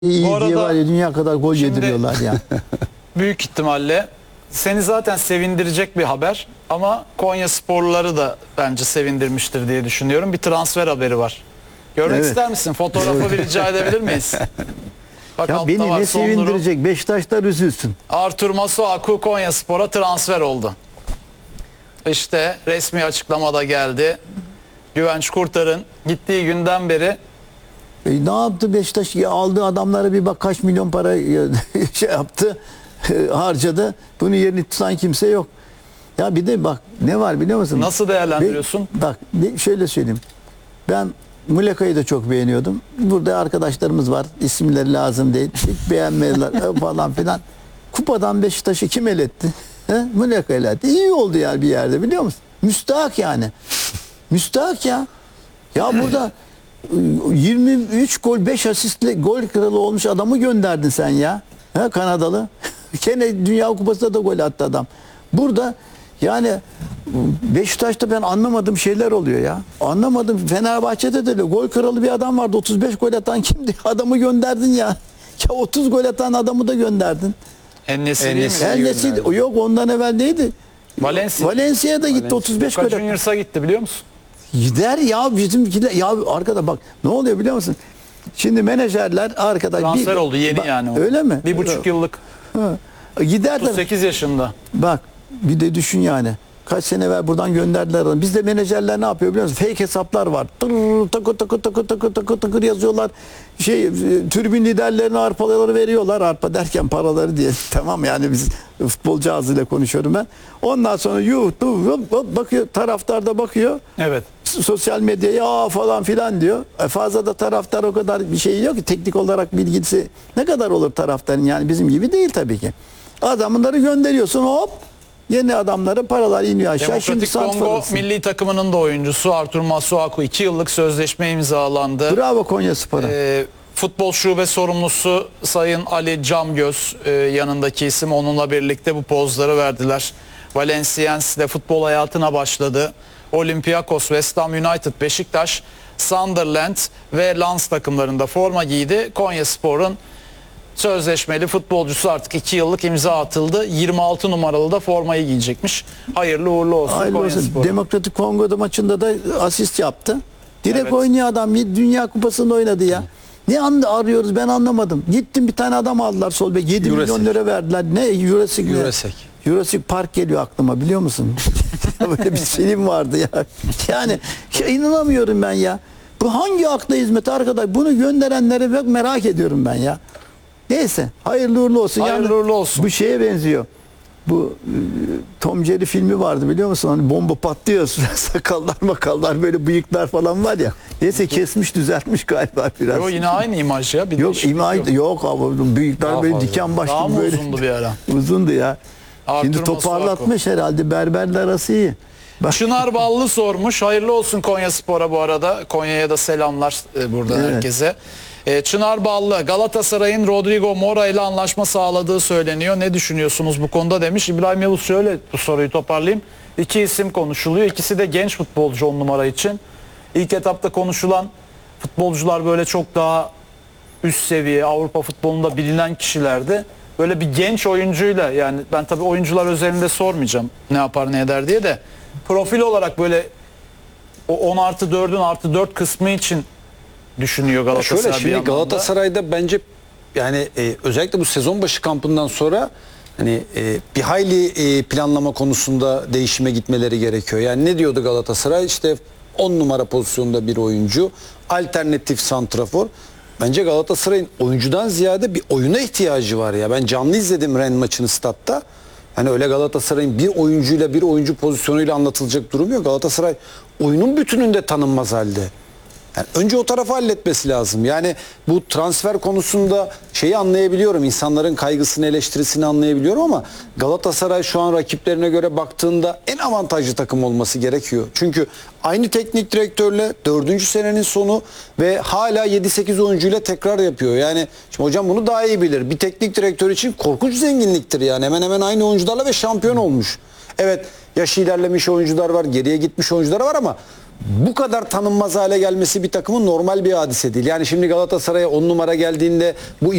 İyi Bu diye arada var ya, dünya kadar gol şimdi- yediriyorlar ya. Büyük ihtimalle seni zaten sevindirecek bir haber ama Konya sporluları da bence sevindirmiştir diye düşünüyorum. Bir transfer haberi var. Görmek Evet. ister misin? Fotoğrafı bir rica edebilir miyiz? Bak Ya altta beni var ne son durum. sevindirecek? Beşiktaşlar üzülsün. Artur Masuaku Konyaspor'a transfer oldu. İşte resmi açıklamada geldi. Güvenç Kurtar'ın gittiği günden beri Ne yaptı Beşiktaş? Ya aldığı adamlara bir bak, kaç milyon para şey yaptı, harcadı. Bunun yerini tutan kimse yok. Ya bir de bak ne var biliyor musun? nasıl değerlendiriyorsun? Bak şöyle söyleyeyim. Ben Muleka'yı da çok beğeniyordum. Burada arkadaşlarımız var. İsimleri lazım değil. Hiç beğenmediler falan filan. Kupadan Beşiktaş'ı kim eletti? Muleka eletti. İyi oldu yani bir yerde, biliyor musun? Müstahak yani. Müstahak ya. Ya burada 23 gol 5 asistle gol kralı olmuş adamı gönderdin sen ya. Kanadalı. Gene Dünya Kupası'nda da gol attı adam. Burada yani Beşiktaş'ta ben anlamadığım şeyler oluyor ya. Anlamadım. Fenerbahçe'de de gol kralı bir adam vardı. 35 gol atan kimdi? Adamı gönderdin ya. Ya 30 gol atan adamı da gönderdin. En-Nesyri mi? El-Nesyri yok, ondan evvel neydi? Valencia'ya da gitti, 35 gol Boca attı. Juniors'a gitti biliyor musun? Gider ya bizimkiler. Ya arkada bak ne oluyor biliyor musun? Şimdi menajerler arkada Transfer oldu yeni yani o. Öyle mi? 1,5 yıllık. Ha. Gider de 38 yaşında. bak bir de düşün yani. Kaç sene evvel buradan gönderdiler adamı. Bizde menajerler ne yapıyor biliyor musun? Fake hesaplar var. Takır takır takır takır takır takır yazıyorlar. Tribün liderlerine arpaları veriyorlar. Arpa derken paraları diye. Tamam yani biz futbolcu ağzıyla konuşuyorum ben. Ondan sonra bakıyor, taraftar da bakıyor. Evet. Sosyal medyaya falan filan diyor. Fazla da taraftar o kadar bir şey yok ki, teknik olarak bilgisi ne kadar olur taraftarın, yani bizim gibi değil tabii ki. Adamları gönderiyorsun, hop yeni adamlara paralar iniyor aşağı. Demokratik Kongo milli takımının da oyuncusu Artur Masuaku 2 yıllık sözleşme imzalandı. Bravo Konyaspor'a. Futbol şube sorumlusu Sayın Ali Camgöz yanındaki isim, onunla birlikte bu pozları verdiler. Valenciennes'de futbol hayatına başladı. Olympiakos, West Ham United, Beşiktaş, Sunderland ve Lens takımlarında forma giydi. Konyaspor'un sözleşmeli futbolcusu artık 2 yıllık imza atıldı. 26 numaralı da formayı giyecekmiş. Hayırlı uğurlu olsun Hayırlı olsun. Konyaspor. Demokratik Kongo'da maçında da asist yaptı. Direkt Evet. oynuyor adam. Dünya Kupası'nda oynadı ya. Ne anda arıyoruz, ben anlamadım. Gittim bir tane adam aldılar sol bek. 7 milyon lira verdiler. Ne? Jurassic Park geliyor aklıma, biliyor musun? Böyle bir film vardı ya. Yani inanamıyorum ben ya. Bu hangi akla hizmet arkadaş? Bunu gönderenlere bak, merak ediyorum ben ya. Neyse, hayırlı uğurlu olsun. Hayırlı uğurlu olsun. Bu şeye benziyor. Bu Tom Jerry filmi vardı, biliyor musun? Hani bomba patlıyor, sakallar makallar böyle bıyıklar falan var ya. Neyse kesmiş, düzeltmiş galiba biraz. Yo, yine aynı imaj ya. Bir Yok değişiklik imaj yok abi, bıyıklar Daha böyle fazla. diken başlı Daha mı böyle. uzundu bir ara? Uzundu ya. Artur Şimdi Masuaku. toparlatmış herhalde, berberler arası iyi. Bak, Çınar Ballı sormuş. Hayırlı olsun Konyaspor'a bu arada. Konya'ya da selamlar buradan Evet. herkese. Çınar Ballı, Galatasaray'ın Rodrigo Mora ile anlaşma sağladığı söyleniyor. Ne düşünüyorsunuz bu konuda demiş. İbrahim Yavuz şöyle, bu soruyu toparlayayım. 2 isim konuşuluyor. İkisi de genç futbolcu 10 numara için. İlk etapta konuşulan futbolcular böyle çok daha üst seviye, Avrupa futbolunda bilinen kişilerdi. Böyle bir genç oyuncuyla, yani ben tabii oyuncular özelinde sormayacağım ne yapar ne eder diye de, profil olarak böyle o 10+4'ün +4 kısmı için düşünüyor Galatasaray. Şöyle, bir şimdi anlamda. Galatasaray'da bence yani özellikle bu sezon başı kampından sonra hani bir hayli planlama konusunda değişime gitmeleri gerekiyor. Yani ne diyordu Galatasaray? İşte 10 numara pozisyonda bir oyuncu, alternatif santrafor. Bence Galatasaray'ın oyuncudan ziyade bir oyuna ihtiyacı var ya. Ben canlı izledim Rennes maçını statta. Hani öyle Galatasaray'ın bir oyuncuyla, bir oyuncu pozisyonuyla anlatılacak durum yok. Galatasaray oyunun bütününde tanınmaz halde. Yani önce o tarafı halletmesi lazım. Yani bu transfer konusunda şeyi anlayabiliyorum. İnsanların kaygısını, eleştirisini anlayabiliyorum ama Galatasaray şu an rakiplerine göre baktığında en avantajlı takım olması gerekiyor. Çünkü aynı teknik direktörle 4. senenin sonu ve hala 7-8 oyuncuyla tekrar yapıyor. Yani şimdi hocam bunu daha iyi bilir. Bir teknik direktör için korkunç zenginliktir yani. Hemen hemen aynı oyuncularla ve şampiyon olmuş. Evet, yaşı ilerlemiş oyuncular var, geriye gitmiş oyuncular var ama bu kadar tanınmaz hale gelmesi bir takımın normal bir hadise değil. Yani şimdi Galatasaray'a 10 numara geldiğinde bu